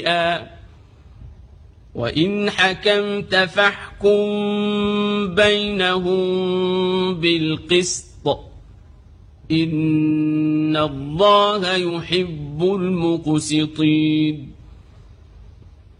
وإن حكمت فاحكم بينهم بالقسط إن الله يحب المقسطين